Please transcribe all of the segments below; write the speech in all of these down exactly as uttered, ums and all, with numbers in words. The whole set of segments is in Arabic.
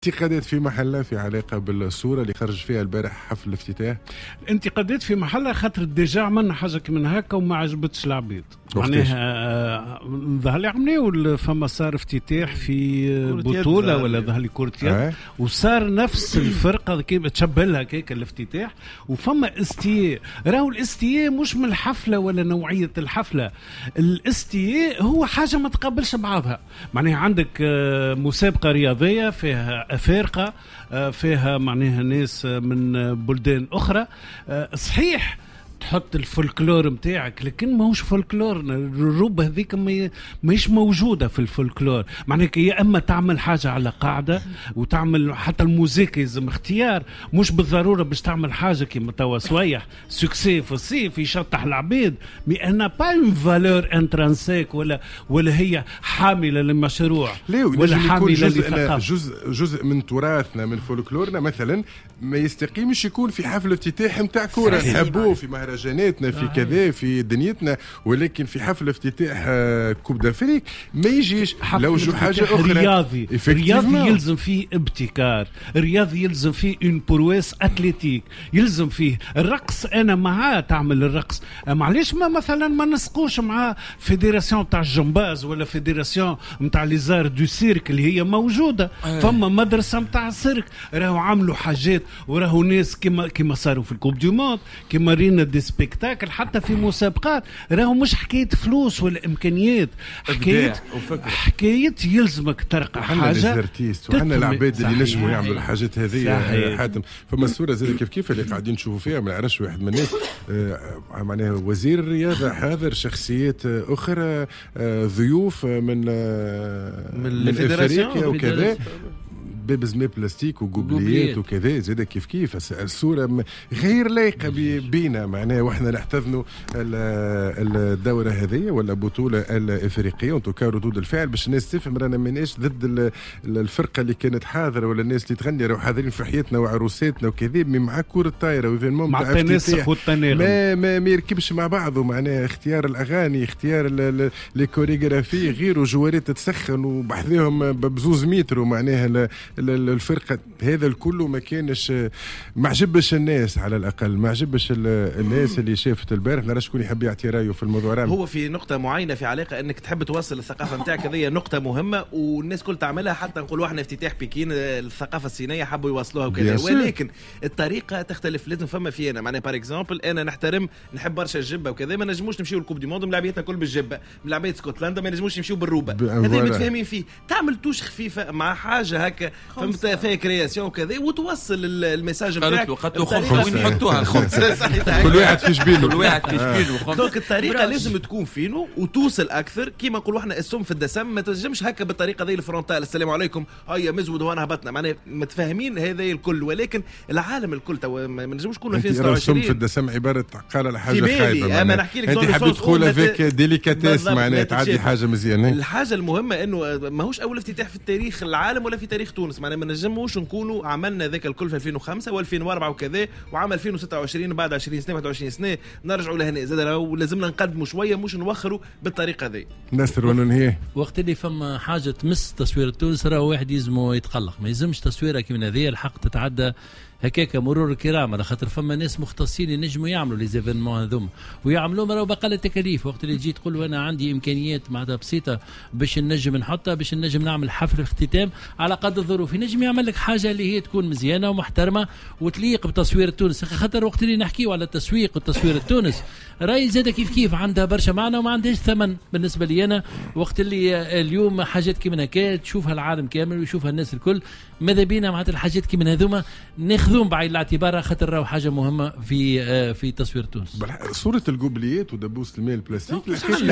انتقادات في محلها في علاقة بالصورة اللي خرج فيها البارح حفل الافتتاح. انتقادات في محلها خاطر ديجا عملنا حاجة من هكا وما عجبتش العبيد. معناها ظهر لي عملوا فما صار افتتاح في بطولة ولا ظهر لي كورتيات وصار نفس الفرقة كيف تشبه لها كيك الافتتاح وفما استياء. راهو الاستياء مش من الحفلة ولا نوعية الحفلة. الاستياء هو حاجة ما تقابلش بعضها. معناها عندك مسابقة رياضية فيها فرقة فيها معناها ناس من بلدان أخرى صحيح تحط الفولكلور متاعك لكن ما هوش فولكلور. الرب هذيك ماهيش موجودة في الفولكلور. معناها يا أما تعمل حاجة على قاعدة وتعمل حتى الموسيقى يلزم اختيار مش بالضرورة باش تعمل حاجة كيما توا سويح سوكسي في الصيف يشطح العبيد مي أنا با اون فالور انترانسيك ولا ولا هي حاملة للمشروع ولا حاملة للثقافة. جزء جزء من تراثنا من فولكلورنا مثلا ما يستقيمش يكون في حفل افتتاح نتاع كورة نحبوه في مهرجاناتنا في كذا في دنيتنا ولكن في حفل افتتاح كوب دافريك ما يجيش لو جو حاجة أخرى. رياضي رياضي يلزم فيه ابتكار رياضي يلزم فيه اون برويس اتليتيك يلزم فيه الرقص. أنا معاه تعمل الرقص معليش ما مثلا ما نسقوش مع فيدراسيون تاع الجمباز ولا فيدراسيون متاع ليزار دو سيرك اللي هي موجودة. فما مدرسة متاع السيرك راهو عملوا حاجات وراهو ناس كما كما صاروا في الكوب دو موند كما رينا دي سبيكتاكل حتى في مسابقات راهو مش حكاية فلوس ولا إمكانيات حكاية حكاية يلزمك ترقى حاجة. وحنا العباد اللي نجموا يعملوا الحاجات هذه حاتم. فما الصورة زي كيف كيف اللي قاعدين نشوفوا فيها ما نعرفش واحد من الناس آه معناها وزير الرياضة حاضر شخصيات أخرى آه ضيوف من آه من, من أفريقيا وكذا بزمة بلاستيك وجوبليات وكذا زاد كيف كيف الصورة غير لايقة بينا معناها واحنا نحتضنوا الدورة هذه ولا بطولة الافريقية وتوكا ردود الفعل باش الناس تفهم رانا ماناش ضد الفرقة اللي كانت حاضرة ولا الناس اللي تغني راهو حاضرين في حياتنا وعروساتنا وكذا مي مع كرة طايرة وإيفينمون مع التناسق والتناغم ما ما ما يركبش مع بعضه معناها اختيار الأغاني اختيار الكوريغرافي غير وجوارات تسخن وبحذاهم ببزوز متر ومعناها الفرقة هذا الكل ما كانش ما عجبش الناس على الأقل ما عجبش الناس اللي شافت البارح. نرى شكون يحب يعطي رايه في الموضوع رامي. هو في نقطة معينة في علاقة أنك تحب توصل الثقافة متاعك هذه نقطة مهمة والناس كل تعملها حتى نقولوا احنا افتتاح بكين الثقافة الصينية حبوا يوصلوها وكذا ولكن الطريقة تختلف. لازم فما في أنا معناها بار إكزامبل أنا نحترم نحب برشا الجبة وكذا ما نجموش نمشيو الكوب دي موند ملاعبيتنا كل بالجبة ملاعبية اسكتلندا ما نجموش نمشيو بالروبة هذا متفاهمين فيه. تعمل توش خفيفة مع حاجة هكا فهمت فيها كرياسيون وكذا وتوصل الميساج نتاعك وين يحطوها الخبز كل واحد في جبينه كل واحد في جبينه. دونك الطريقه لازم تكون فينو وتوصل اكثر كيما نقولوا احنا السم في الدسم ما تنجمش هكا بالطريقه ذي الفرونتال السلام عليكم هيا مزود وانا هبطنا معناها متفاهمين هذا الكل ولكن العالم الكل تو ما نجموش نكونوا في ستة وعشرين. السم في الدسم عباره قال على حاجه خايبه انا نحكي لك انت حاب تدخل هذاك ديليكاتيس معناها تعدي حاجه مزيانه. الحاجه المهمه انه ماهوش اول افتتاح في التاريخ العالم ولا في تاريخ تونس معناها ما نجموش نكونوا عملنا ذاك الكل في ألفين وخمسة وألفين وأربعة وكذا وعام ألفين وستة وعشرين بعد عشرين سنه واحد وعشرين سنه نرجعوا لهنا زاد لازمنا نقدموا شويه مش نوخروا بالطريقه ذي. ناصر وننهي وقت اللي فما حاجه تمس تصوير تونس راه واحد يلزمو يتقلق ما يلزمش تصويره كيما هذه الحق تتعدى هكاك مرور الكرام على خاطر فما ناس مختصين ينجموا يعملوا لي زيفينمون هذوما ويعملوا مرة بقل التكاليف. وقت اللي تجي تقول انا عندي امكانيات معناتها بسيطه باش نجم نحطها باش نجم نعمل حفل اختتام على قدر الظروف ينجم يعمل لك حاجه اللي هي تكون مزيانه ومحترمه وتليق بتصوير تونس. خاطر وقت اللي نحكيو على التسويق والتصوير التونس راي زاد كيف كيف عندها برشا معنى وما عندهاش ثمن بالنسبه لي انا. وقت اللي اليوم حاجات كيما هكا تشوفها العالم كامل ويشوفها الناس الكل ماذا بينا معناتها الحاجات كيما هذوما ناخذهم بعين الاعتبار خاطر راهو حاجه مهمه في في تصوير تونس. صوره الجوبليات ودبوس الماء البلاستيك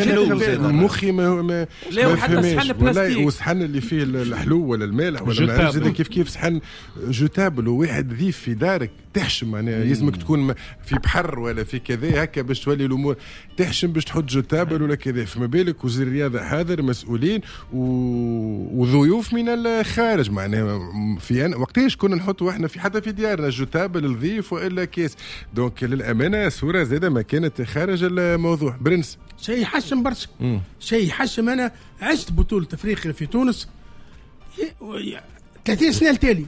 مخي ما ما لا حتى صحن بلاستيك والصحن اللي فيه الحلو ولا المالح ولا زاد كيف كيف صحن جوتابل وواحد ذيف في دارك تحشم معناها يلزمك تكون في بحر ولا في كذا هكا باش تولي الامور تحشم باش تحط جوتابل ولا كذا. فما بالك وزير الرياضه حاضر مسؤولين وضيوف من الخارج معناها في أنا وقتاش كنا نحطوا احنا في حتى في ديارنا جوتابل الضيف والا كيس. دونك للامانه صوره زاده ما كانت خارج الموضوع. برنس شيء يحشم برشا شيء يحشم. انا عشت بطوله افريقيا في تونس ثلاثين سنه التالي